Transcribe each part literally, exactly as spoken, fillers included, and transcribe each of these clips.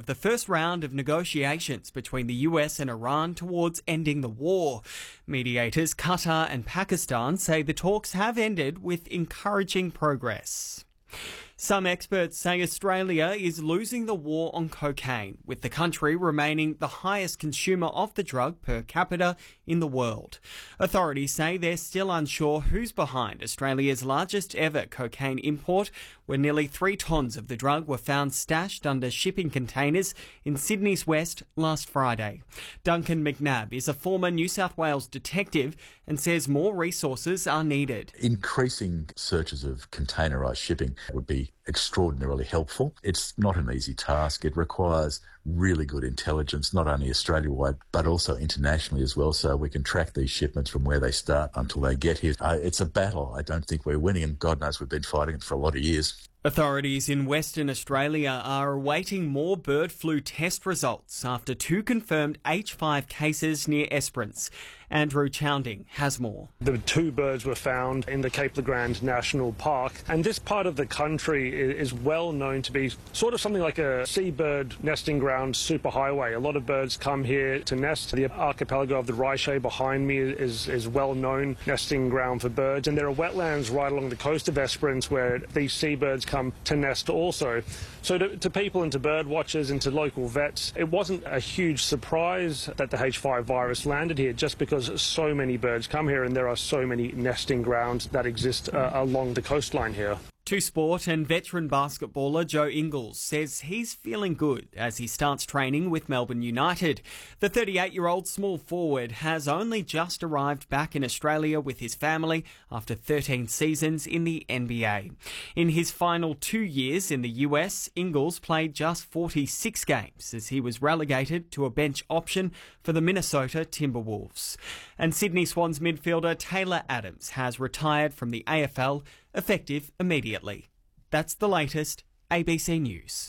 of the first round of negotiations between the U S and Iran towards ending the war. Mediators Qatar and Pakistan say the talks have ended with encouraging progress. Some experts say Australia is losing the war on cocaine, with the country remaining the highest consumer of the drug per capita in the world. Authorities say they're still unsure who's behind Australia's largest ever cocaine import, where nearly three tonnes of the drug were found stashed under shipping containers in Sydney's west last Friday. Duncan McNabb is a former New South Wales detective and says more resources are needed. Increasing searches of containerised shipping would be extraordinarily helpful. It's not an easy task. It requires really good intelligence, not only Australia-wide, but also internationally as well, so we can track these shipments from where they start until they get here. Uh, it's a battle. I don't think we're winning, and God knows we've been fighting it for a lot of years. Authorities in Western Australia are awaiting more bird flu test results after two confirmed H five cases near Esperance. Andrew Chowding has more. The two birds were found in the Cape Legrand National Park, and this part of the country is well known to be sort of something like a seabird nesting ground superhighway. A lot of birds come here to nest. The archipelago of the Riche behind me is, is well-known nesting ground for birds, and there are wetlands right along the coast of Esperance where these seabirds come to nest also. So to, to people and to bird watchers and to local vets, it wasn't a huge surprise that the H five virus landed here, just because so many birds come here and there are so many nesting grounds that exist uh, along the coastline here. To sport, and veteran basketballer Joe Ingles says he's feeling good as he starts training with Melbourne United. The thirty-eight-year-old small forward has only just arrived back in Australia with his family after thirteen seasons in the N B A. In his final two years in the U S, Ingles played just forty-six games as he was relegated to a bench option for the Minnesota Timberwolves. And Sydney Swans midfielder Taylor Adams has retired from the A F L, effective immediately. That's the latest A B C News.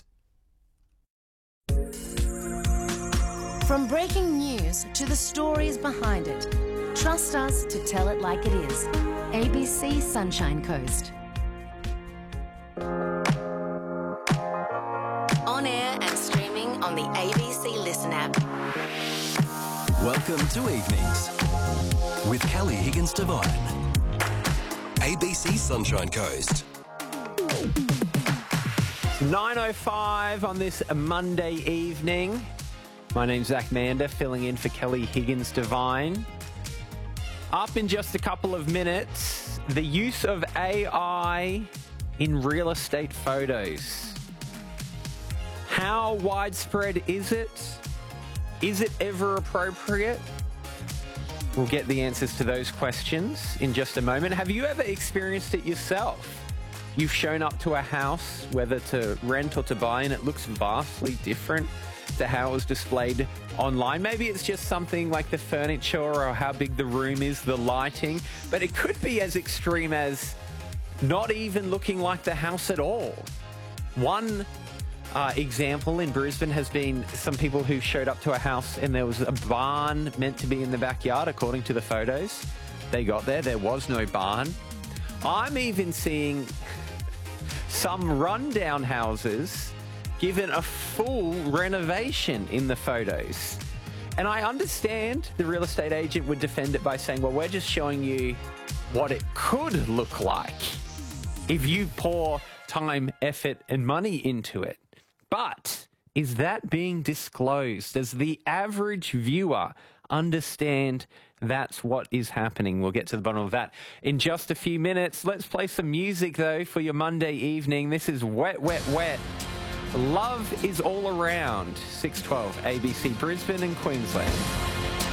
From breaking news to the stories behind it, trust us to tell it like it is. A B C Sunshine Coast. On air and streaming on the A B C Listen app. Welcome to Evenings with Kelly Higgins-Devine. A B C Sunshine Coast. nine oh five on this Monday evening. My name's Zach Mander, filling in for Kelly Higgins-Devine. Up in just a couple of minutes, the use of A I in real estate photos. How widespread is it? Is it ever appropriate? We'll get the answers to those questions in just a moment. Have you ever experienced it yourself? You've shown up to a house, whether to rent or to buy, and it looks vastly different to how it was displayed online. Maybe it's just something like the furniture or how big the room is, the lighting, but it could be as extreme as not even looking like the house at all. One Uh, example in Brisbane has been some people who showed up to a house and there was a barn meant to be in the backyard, according to the photos. They got there, there was no barn. I'm even seeing some rundown houses given a full renovation in the photos. And I understand the real estate agent would defend it by saying, well, we're just showing you what it could look like if you pour time, effort, and money into it. But is that being disclosed? Does the average viewer understand that's what is happening? We'll get to the bottom of that in just a few minutes. Let's play some music, though, for your Monday evening. This is Wet, Wet, Wet. Love is all around. six twelve A B C Brisbane and Queensland.